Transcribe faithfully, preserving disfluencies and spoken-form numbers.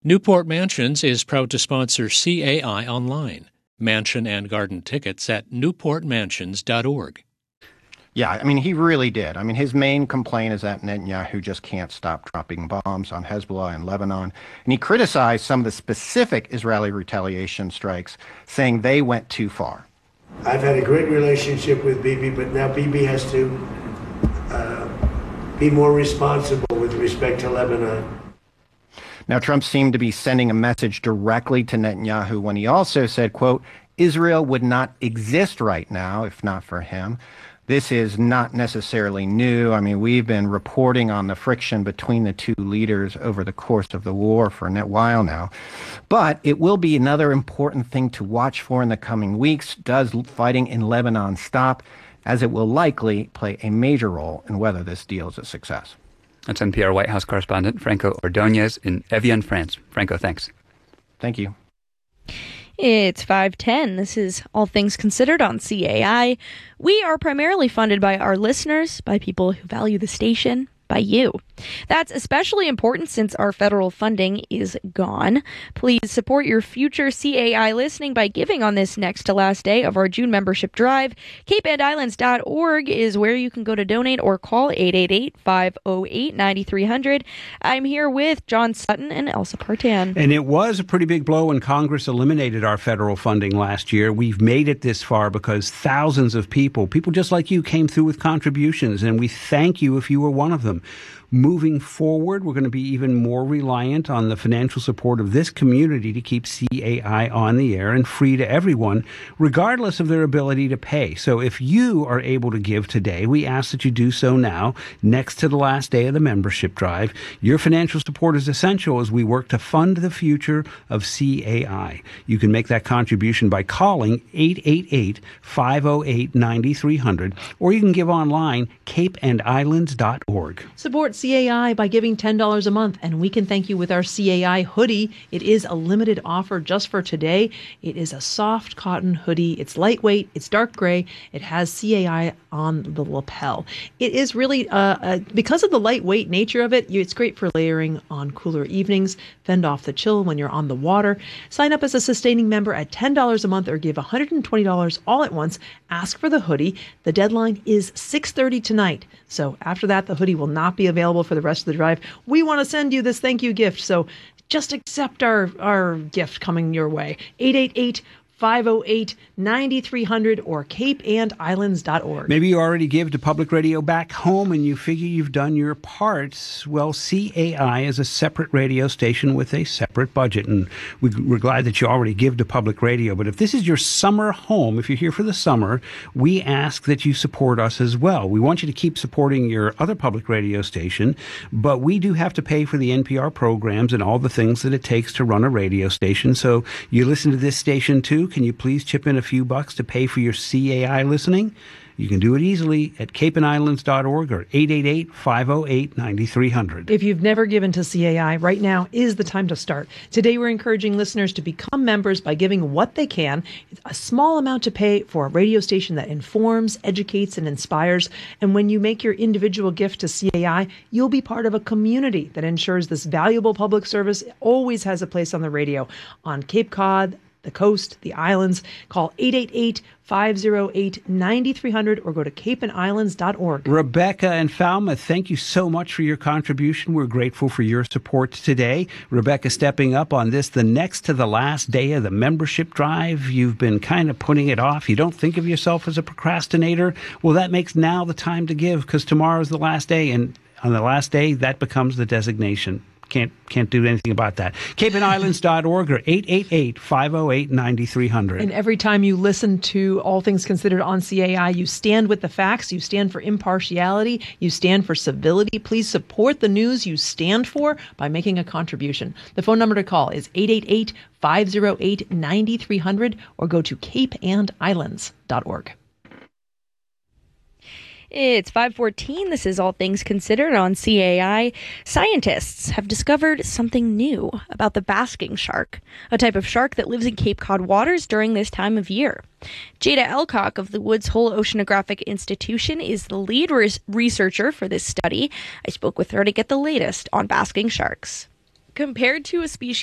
Newport Mansions is proud to sponsor C A I Online. Mansion and garden tickets at newport mansions dot org. Yeah, I mean, he really did. I mean, his main complaint is that Netanyahu just can't stop dropping bombs on Hezbollah and Lebanon. And he criticized some of the specific Israeli retaliation strikes, saying they went too far. I've had a great relationship with Bibi, but now Bibi has to uh, be more responsible with respect to Lebanon. Now, Trump seemed to be sending a message directly to Netanyahu when he also said, quote, Israel would not exist right now if not for him. This is not necessarily new. I mean, we've been reporting on the friction between the two leaders over the course of the war for a while now. But it will be another important thing to watch for in the coming weeks. Does fighting in Lebanon stop? As it will likely play a major role in whether this deal is a success. That's N P R White House correspondent Franco Ordonez in Evian, France. Franco, thanks. Thank you. It's five ten. This is All Things Considered on C A I. We are primarily funded by our listeners, by people who value the station, by you. That's especially important since our federal funding is gone. Please support your future C A I listening by giving on this next to last day of our June membership drive. cape and islands dot org is where you can go to donate or call eight eight eight, five oh eight, nine three hundred. I'm here with John Sutton and Elsa Partan. And it was a pretty big blow when Congress eliminated our federal funding last year. We've made it this far because thousands of people, people just like you, came through with contributions, and we thank you if you were one of them. Moving forward, we're going to be even more reliant on the financial support of this community to keep C A I on the air and free to everyone, regardless of their ability to pay. So if you are able to give today, we ask that you do so now, next to the last day of the membership drive. Your financial support is essential as we work to fund the future of C A I. You can make that contribution by calling eight eight eight, five oh eight, nine three hundred, or you can give online, cape and islands dot org. Support C A I by giving ten dollars a month, and we can thank you with our C A I hoodie. It is a limited offer just for today. It is a soft cotton hoodie. It's lightweight. It's dark gray. It has C A I on the lapel. It is really, uh, uh, because of the lightweight nature of it, it's great for layering on cooler evenings, fend off the chill when you're on the water. Sign up as a sustaining member at ten dollars a month or give one hundred twenty dollars all at once. Ask for the hoodie. The deadline is six thirty tonight. So after that, the hoodie will not be available for the rest of the drive. We want to send you this thank you gift, so just accept our, our gift coming your way. eight eight eight, five oh eight, nine three hundred or cape and islands dot org. Maybe you already give to public radio back home and you figure you've done your part. Well, C A I is a separate radio station with a separate budget, and we, we're glad that you already give to public radio. But if this is your summer home, if you're here for the summer, we ask that you support us as well. We want you to keep supporting your other public radio station, but we do have to pay for the N P R programs and all the things that it takes to run a radio station. So you listen to this station too. Can you please chip in a few bucks to pay for your C A I listening? You can do it easily at cape and islands dot org or eight eight eight, five oh eight, nine three hundred. If you've never given to C A I, right now is the time to start. Today we're encouraging listeners to become members by giving what they can. It's a small amount to pay for a radio station that informs, educates, and inspires. And when you make your individual gift to C A I, you'll be part of a community that ensures this valuable public service always has a place on the radio. On Cape Cod, the coast, the islands, call eight eight eight, five oh eight, nine three hundred or go to cape and islands dot org. Rebecca and Falmouth, thank you so much for your contribution. We're grateful for your support today. Rebecca stepping up on this, the next to the last day of the membership drive. You've been kind of putting it off. You don't think of yourself as a procrastinator. Well, that makes now the time to give, because tomorrow's the last day, and on the last day, that becomes the designation. Can't can't do anything about that. cape and islands dot org or eight eight eight, five oh eight, nine three hundred. And every time you listen to All Things Considered on C A I, you stand with the facts, you stand for impartiality, you stand for civility. Please support the news you stand for by making a contribution. The phone number to call is eight eight eight, five oh eight, nine three hundred or go to cape and islands dot org. It's five fourteen. This is All Things Considered on C A I. Scientists have discovered something new about the basking shark, a type of shark that lives in Cape Cod waters during this time of year. Jada Elcock of the Woods Hole Oceanographic Institution is the lead res- researcher for this study. I spoke with her to get the latest on basking sharks. Compared to a species